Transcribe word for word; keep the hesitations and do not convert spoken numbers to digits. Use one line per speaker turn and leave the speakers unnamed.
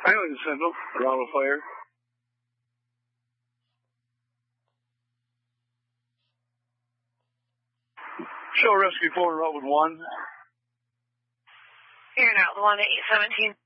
Island Central, Bravo Fire. Show rescue four and route with one.
You're out the one at eight seventeen.